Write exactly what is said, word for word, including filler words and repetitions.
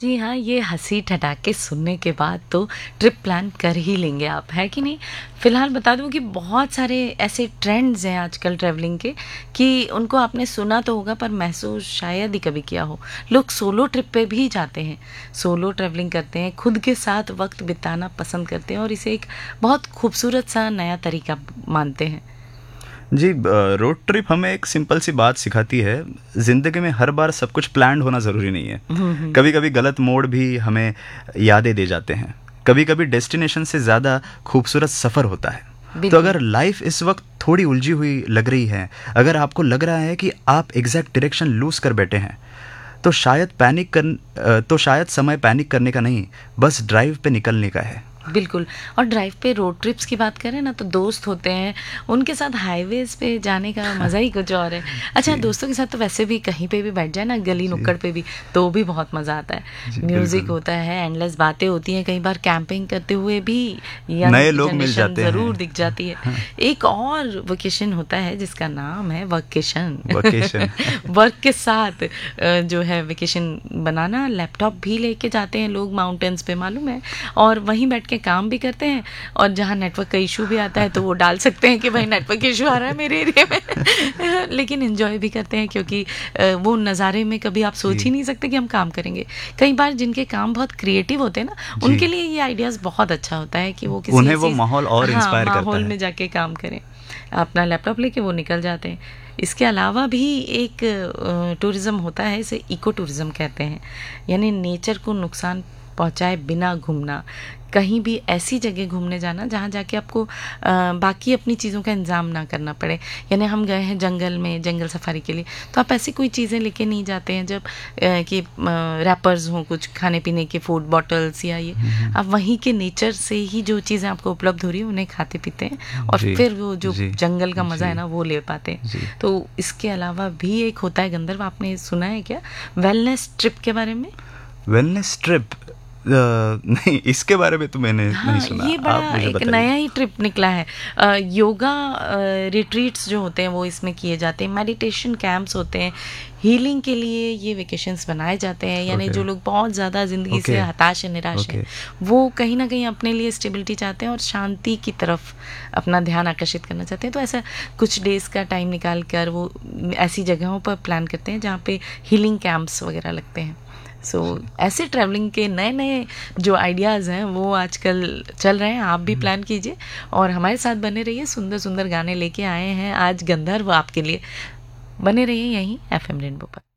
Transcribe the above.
जी हाँ, ये हँसी ठठाके सुनने के बाद तो ट्रिप प्लान कर ही लेंगे आप, है कि नहीं? फ़िलहाल बता दूँ कि बहुत सारे ऐसे ट्रेंड्स हैं आजकल ट्रैवलिंग के कि उनको आपने सुना तो होगा पर महसूस शायद ही कभी किया हो। लोग सोलो ट्रिप पे भी जाते हैं, सोलो ट्रैवलिंग करते हैं, खुद के साथ वक़्त बिताना पसंद करते हैं और इसे एक बहुत खूबसूरत सा नया तरीका मानते हैं। जी, रोड ट्रिप हमें एक सिंपल सी बात सिखाती है, ज़िंदगी में हर बार सब कुछ प्लान्ड होना ज़रूरी नहीं है। हुँ, हुँ। कभी कभी गलत मोड़ भी हमें यादें दे जाते हैं, कभी कभी डेस्टिनेशन से ज़्यादा खूबसूरत सफ़र होता है। तो बिल्कुल। अगर लाइफ इस वक्त थोड़ी उलझी हुई लग रही है, अगर आपको लग रहा है कि आप एग्जैक्ट डायरेक्शन लूज कर बैठे हैं, तो शायद पैनिक कर तो शायद समय पैनिक करने का नहीं, बस ड्राइव पे निकलने का है। बिल्कुल। और ड्राइव पे रोड ट्रिप्स की बात करें ना तो दोस्त होते हैं, उनके साथ हाईवेज पे जाने का मज़ा ही कुछ और है। अच्छा, जी, दोस्तों के साथ तो वैसे भी कहीं पे भी बैठ जाए ना, गली जी, नुक्कड़ पे भी, तो भी बहुत मज़ा आता है। जी, म्यूज़िक बिल्कुल। होता है, एंडलेस बातें होती हैं, कई बार कैंपिंग करते हुए भी यंग नए लोग मिल जनरेशन जाते ज़रूर हैं। दिख जाती है। एक और वेकेशन होता है जिसका नाम है वर्केशन। वेकेशन। वर्क के साथ अ, जो है वेकेशन बनाना, लैपटॉप भी लेके जाते हैं लोग माउंटेन्स पे, मालूम है, और वहीं बैठ के काम भी करते हैं। और जहाँ नेटवर्क का इशू भी आता है तो वो डाल सकते हैं कि भाई नेटवर्क इशू आ रहा है मेरे एरिया में। लेकिन एंजॉय भी करते हैं क्योंकि अ, वो नज़ारे में कभी आप सोच ही जी, नहीं सकते कि हम काम करेंगे। कई बार जिनके काम बहुत क्रिएटिव होते हैं ना, जी, उनके लिए ये आइडियाज़ बहुत अच्छा होता है कि वो किसी उन्हें वो ऐसी माहौल और हाँ, इंस्पायर करता माहौल है। में जाके काम करें। अपना लैपटॉप लेके वो निकल जाते हैं। इसके अलावा भी एक टूरिज़्म होता है, इसे इको टूरिज़्म कहते हैं, यानी नेचर को नुकसान पहुंचाए बिना घूमना, कहीं भी ऐसी जगह घूमने जाना जहाँ जाके आपको आ, बाकी अपनी चीज़ों का इंतज़ाम ना करना पड़े। यानी हम गए हैं जंगल में, जंगल सफारी के लिए, तो आप ऐसी कोई चीज़ें लेके नहीं जाते हैं जब आ, कि रैपर्स हों, कुछ खाने पीने के फूड बॉटल्स या ये, आप वहीं के नेचर से ही जो चीज़ें आपको उपलब्ध हो रही है उन्हें खाते पीते हैं और जी, फिर वो जो जी, जंगल का मज़ा है जी, ना वो ले पाते हैं। जी। तो इसके अलावा भी एक होता है गंधर्व, आपने सुना है क्या वेलनेस ट्रिप के बारे में? वेलनेस ट्रिप, नहीं, इसके बारे में तो मैंने नहीं हाँ, सुना। ये आप बड़ा मुझे एक बताइए। नया ही ट्रिप निकला है। अ, योगा रिट्रीट्स जो होते हैं वो इसमें किए जाते हैं, मेडिटेशन कैंप्स होते हैं, हीलिंग के लिए ये वेकेशंस बनाए जाते हैं। यानी ओके, जो लोग बहुत ज़्यादा ज़िंदगी से ओके, हताश है, निराश ओके। हैं, वो कहीं ना कहीं अपने लिए स्टेबिलिटी चाहते हैं और शांति की तरफ अपना ध्यान आकर्षित करना चाहते हैं। तो ऐसा कुछ डेज़ का टाइम निकाल कर वो ऐसी जगहों पर प्लान करते हैं जहाँ पे हीलिंग कैंप्स वगैरह लगते हैं। सो so, ऐसे ट्रैवलिंग के नए नए जो आइडियाज़ हैं वो आजकल चल रहे हैं। आप भी प्लान कीजिए और हमारे साथ बने रहिए। सुंदर सुंदर गाने लेके आए हैं आज गंधर्व आपके लिए। बने रहिए यहीं एफ एम रेनबो पर।